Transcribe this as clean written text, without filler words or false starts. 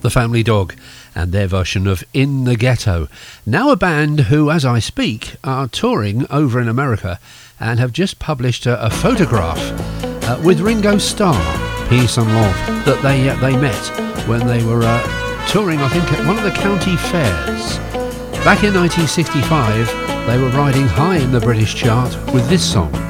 The Family Dog and their version of In the Ghetto. Now a band who, as I speak, are touring over in America and have just published a photograph with Ringo Starr, Peace and Love, that they met when they were touring, I think, at one of the county fairs. Back in 1965, they were riding high in the British chart with this song.